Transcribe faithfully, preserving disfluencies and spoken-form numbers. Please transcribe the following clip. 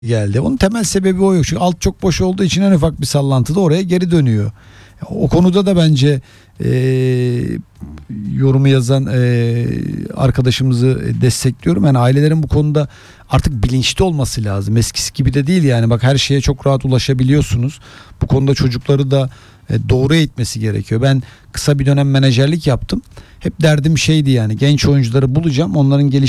geldi. Onun temel sebebi o yok. Çünkü alt çok boş olduğu için en ufak bir sallantıda oraya geri dönüyor. O konuda da bence e, yorumu yazan e, arkadaşımızı destekliyorum. Yani ailelerin bu konuda artık bilinçli olması lazım. Eskisi gibi de değil yani. Bak her şeye çok rahat ulaşabiliyorsunuz. Bu konuda çocukları da e, doğru eğitmesi gerekiyor. Ben kısa bir dönem menajerlik yaptım. Hep derdim şeydi yani, genç oyuncuları bulacağım, onların geliştirmesi